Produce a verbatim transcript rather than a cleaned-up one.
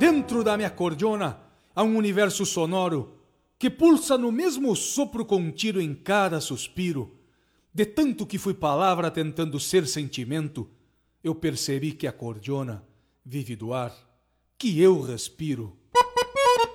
Dentro da minha cordiona há um universo sonoro que pulsa no mesmo sopro contido em cada suspiro. De tanto que fui palavra tentando ser sentimento, eu percebi que a cordiona vive do ar que eu respiro.